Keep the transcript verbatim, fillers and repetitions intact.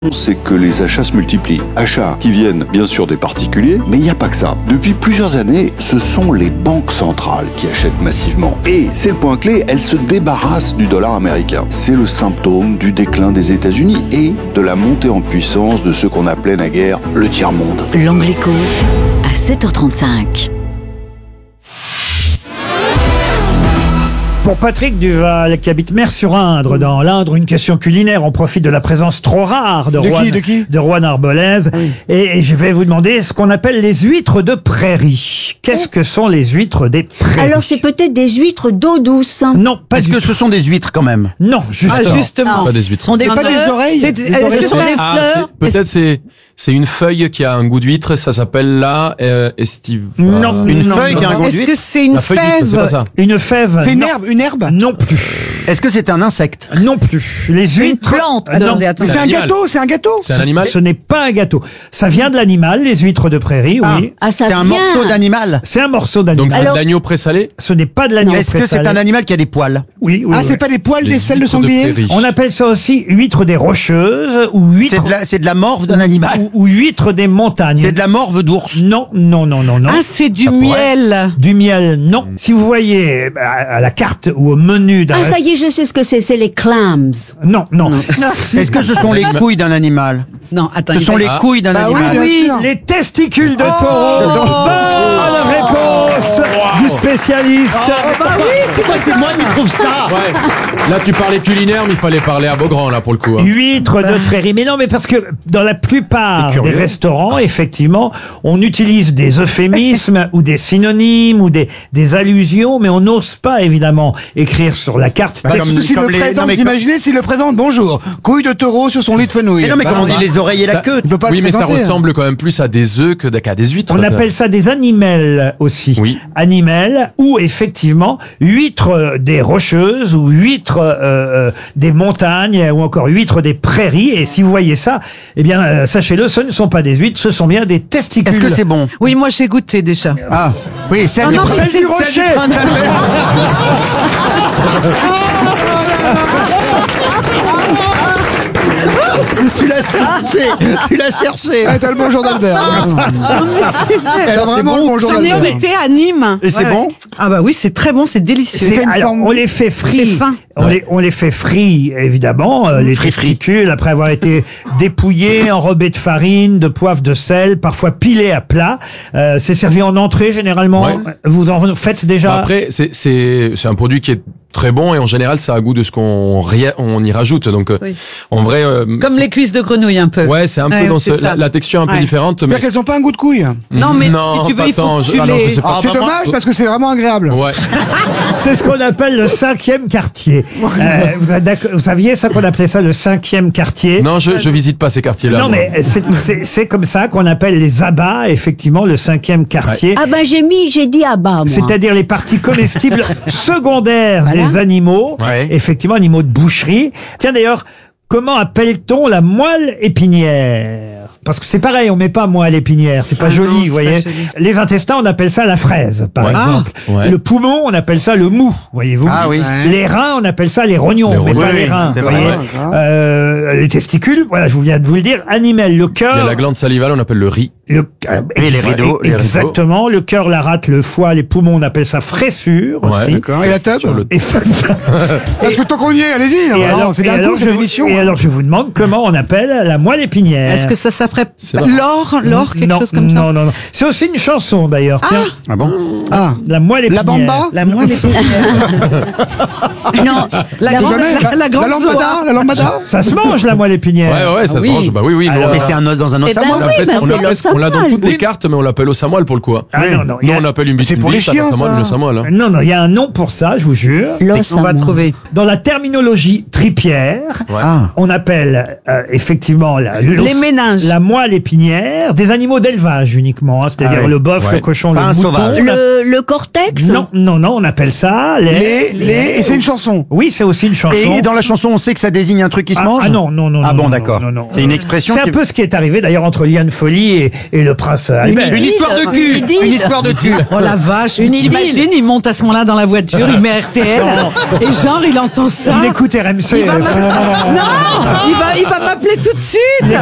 c'est que les achats se multiplient. Achats qui viennent bien sûr des particuliers, mais il n'y a pas que ça. Depuis plusieurs années, ce sont les banques centrales qui achètent massivement. Et c'est le point clé, elles se débarrassent du dollar américain. C'est le symptôme du déclin des États-Unis et de la montée en puissance de ce qu'on appelait naguère le tiers-monde. L'Angle Écho, à sept heures trente-cinq. Pour Patrick Duval, qui habite Mer-sur-Indre, dans l'Indre, une question culinaire. On profite de la présence trop rare de, De Rouen, qui, de qui de Rouen Arbolaise. Oui. Et, et je vais vous demander ce qu'on appelle les huîtres de prairie. Qu'est-ce que sont les huîtres des prairies? Alors c'est peut-être des huîtres d'eau douce. Non, pas Est-ce du que tout. ce sont des huîtres quand même? Non, justement. Ah, justement. Pas des huîtres. Sont des Et pas fleurs. des oreilles. C'est- Des Est-ce que oreilles ce sont des Ah, fleurs? c'est- peut-être c'est c'est une feuille qui a un goût d'huître, ça s'appelle la euh, estive. Non, Une non, feuille non. qui a un goût Est-ce que d'huître? c'est une La feuille d'huître, c'est pas ça. Une fève. C'est une non. herbe, une herbe. Non plus. Est-ce que c'est un insecte? Non plus. Les C'est une huîtres. plante. Ah, non. Non, attends. C'est un animal. gâteau, c'est un gâteau. C'est un animal. Ce n'est pas un gâteau. Ça vient de l'animal, les huîtres de prairie, Ah. oui. Ah, ça C'est un vient. morceau d'animal? C'est un morceau d'animal. Donc c'est de Alors- l'agneau présalé. Ce n'est pas de l'agneau Est-ce que c'est présalé. un animal qui a des poils? Oui, oui, Ah, oui. c'est pas les poils Les des selles de huîtres de sanglier. prairie. On appelle ça aussi huître des rocheuses ou C'est huître de la, c'est de la morve d'un animal? ou, ou huître des montagnes. C'est de la morve d'ours? Non, non, non, non, non. Ah, c'est du Ça pourrait. miel. Du miel, non. Si vous voyez bah, à la carte ou au menu d'un Ah, ça rest- y est, je sais ce que c'est, c'est les clams. Non, non. Est-ce que ce sont les couilles d'un animal? Non, attends. Ce il sont va- les Ah. couilles d'un Bah oui, animal? bien sûr. Les testicules de taureau. Bonne réponse du spécialiste. Bah oui, pourquoi c'est moi qui trouve ça? Ouais. Là tu parlais culinaire, mais il fallait parler à Beaugrand là pour le coup. hein. Huîtres de prairie. Mais non, mais parce que dans la plupart C'est des curieux. restaurants, effectivement, on utilise des euphémismes ou des synonymes ou des, des allusions, mais on n'ose pas, évidemment, écrire sur la carte. Bah, Test- comme- Surtout s'il comme le les- présente, non, mais vous imaginez s'il le présente, bonjour, couille de taureau sur son lit de fenouil. Mais non, mais Bah, comment on dit les oreilles et la Ça- queue? Il peut pas Oui, le mais ça présenter, hein. ressemble quand même plus à des œufs que qu'à des huîtres. On appelle ça des animels aussi. Oui. Animels ou effectivement huîtres euh, des rocheuses ou huîtres euh, euh, des montagnes ou encore huîtres des prairies. Et si vous voyez ça, eh bien euh, sachez-le, ce ne sont pas des huîtres, ce sont bien des testicules. Est-ce que c'est bon? Oui, moi j'ai goûté déjà. Ah, oui, celle, Ah non, du- mais celle c'est- du celle rocher. du prince Albert. Tu l'as cherché, tu l'as cherché. Ah, t'as le bonjour d'Albert. Elle a vraiment le bonjour J'en ai d'Albert. goûté à Nîmes. Et c'est bon? Ah bah oui, c'est très bon, c'est délicieux. C'est- C'est une alors, forme- on les fait C'est frits. fin. On, les, on les fait frits, évidemment, euh, les Frits, frits. testicules, après avoir été dépouillés, enrobés de farine, de poivre, de sel, parfois pilés à plat. Euh, c'est servi en entrée, généralement. Ouais. Vous en faites déjà? Bah après, c'est c'est c'est un produit qui est très bon et en général ça a goût de ce qu'on ria- on y rajoute. Donc euh, Oui. en vrai, euh, Comme les cuisses de grenouille un peu. ouais, c'est un peu Ouais, dans c'est ce, ça. la, la texture un peu Ouais. différente, mais C'est-à-dire qu'elles ont pas un goût de couille. Non, mais non, si tu veux, pas il faut tant. que Je- tu ah non, les... je sais pas. C'est dommage parce que c'est vraiment agréable. Ouais. C'est ce qu'on appelle le cinquième quartier. Euh, vous, êtes d'accord- vous saviez ça qu'on appelait ça le cinquième quartier? Non, je je visite pas ces quartiers-là. Non, moi. mais c'est- c'est c'est comme ça qu'on appelle les abats, effectivement, le cinquième quartier. Ah ben j'ai mis, j'ai dit à bas, moi. C'est-à-dire les parties comestibles secondaires Voilà. des animaux, Ouais. effectivement, animaux de boucherie. Tiens, d'ailleurs, comment appelle-t-on la moelle épinière? Parce que c'est pareil, on met pas moelle épinière, c'est pas Ah joli, non, c'est vous pas voyez. joli. Les intestins, on appelle ça la fraise, par Ouais. exemple. Ah, ouais. Le poumon, on appelle ça le mou, voyez-vous. Ah oui. Les reins, on appelle ça les rognons, Les mais rognons, pas oui, les reins. c'est vous vrai. voyez. Ouais. Euh, les testicules, voilà, je vous viens de vous le dire. Animal, le Il y cœur. a la glande salivale, on appelle le riz. Le, euh, Et les exa- rideaux, les rideaux. Exactement. Le cœur, la rate, le foie, les poumons, on appelle ça fraissure Ouais, aussi. D'accord. Et la tub Sur le- Et, Parce que tant qu'on y est, allez-y. et non, alors, C'est et d'un alors, coup je cette vous, émission. et alors, je vous demande comment on appelle la moelle épinière. Est-ce que ça s'appelle C'est marrant. l'or, l'or, quelque non, chose comme ça? non, non, non. C'est aussi une chanson d'ailleurs. Tiens, Ah bon? Ah, la moelle épinière. la bamba. La moelle épinière. Non, La T'as grande, jamais- la, la grande lambada, zoa. la lambada. Ça se mange la moelle épinière. Ouais, ouais, ça Ah se oui. mange. Bah oui, oui. nous, Alors- on Mais l'a- c'est un os dans un os Eh à ben moi. on l'a oui, presque- bah, on c'est l'a l'os presque- à on l'a dans moelle. toutes les cartes, mais on l'appelle au samoil pour le coup. hein. Ah non, non. il y Nous, a- on appelle une bite C'est une pour les bite, un chiens, samoil, ça. le samoil. hein. Non, non, il y a un nom pour ça, je vous jure. l'os On à va moi. trouver. Dans la terminologie tripière, Ouais. Ah. on appelle euh, effectivement la, l'os- Les méninges. la moelle épinière des animaux d'élevage uniquement, hein, c'est-à-dire Ah oui. le bœuf, Ouais. le cochon, Pas le un mouton. sauvage. on a- Le, le cortex. Non, non, non, on appelle ça les... Les, les, et c'est une chanson. Oui, c'est aussi une chanson. Et dans la chanson, on sait que ça désigne un truc qui se Ah, mange? ah non, non, non. Ah non, bon, non, d'accord. non, non. C'est une expression C'est un qui- peu ce qui est arrivé d'ailleurs entre Liane Folly et, et le prince Albert. Une histoire de cul. Une idylle. Une histoire de cul. Oh la vache, Une t'imagines, il monte à ce moment-là dans la voiture, il met R T L, et genre il entend ça. Il écoute R M C. Il va m'a- non, il va, il va m'appeler tout de suite.